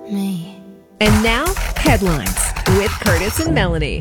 me. And now, headlines with Curtis and Melanie.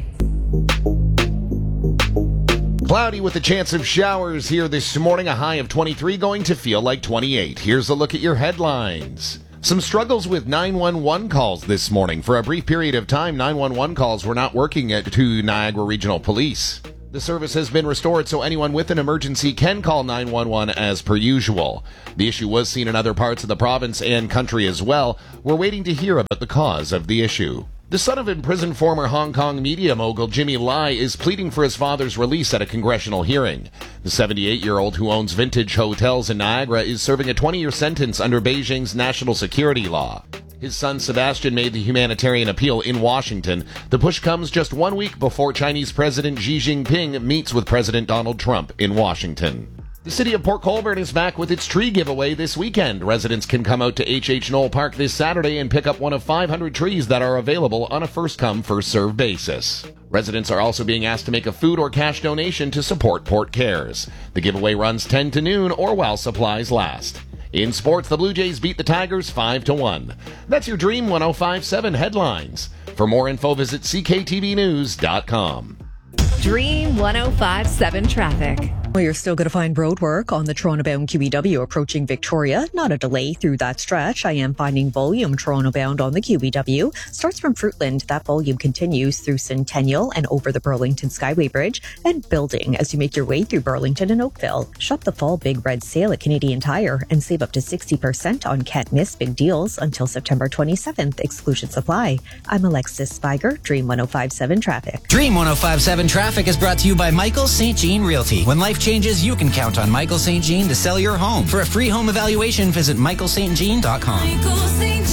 Cloudy with a chance of showers here this morning, a high of 23, going to feel like 28. Here's a look at your headlines. Some struggles with 911 calls this morning. For a brief period of time, 911 calls were not working to Niagara Regional Police. The service has been restored so anyone with an emergency can call 911 as per usual. The issue was seen in other parts of the province and country as well. We're waiting to hear about the cause of the issue. The son of imprisoned former Hong Kong media mogul Jimmy Lai is pleading for his father's release at a congressional hearing. The 78-year-old who owns Vintage Hotels in Niagara is serving a 20-year sentence under Beijing's national security law. His son Sebastian made the humanitarian appeal in Washington. The push comes just 1 week before Chinese President Xi Jinping meets with President Donald Trump in Washington. The city of Port Colborne is back with its tree giveaway this weekend. Residents can come out to H.H. Knoll Park this Saturday and pick up one of 500 trees that are available on a first-come, first-served basis. Residents are also being asked to make a food or cash donation to support Port Cares. The giveaway runs 10 to noon or while supplies last. In sports, the Blue Jays beat the Tigers 5-1. That's your Dream 105.7 headlines. For more info, visit cktvnews.com. Dream 105.7 traffic. Well, you're still going to find road work on the Toronto-bound QEW approaching Victoria. Not a delay through that stretch. I am finding volume Toronto-bound on the QEW. Starts from Fruitland. That volume continues through Centennial and over the Burlington Skyway Bridge and building as you make your way through Burlington and Oakville. Shop the fall big red sale at Canadian Tire and save up to 60% on can't miss big deals until September 27th. Exclusion supply. I'm Alexis Spiger, Dream 105.7 Traffic. Dream 105.7 Traffic is brought to you by Michael St. Jean Realty. When life changes, you can count on Michael St. Jean to sell your home. For a free home evaluation, visit michaelstjean.com. Michael St.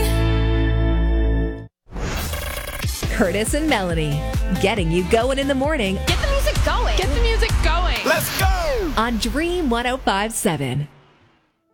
Jean. Curtis and Melanie, getting you going in the morning Get the music going. Get the music going. Let's go! on Dream 105.7.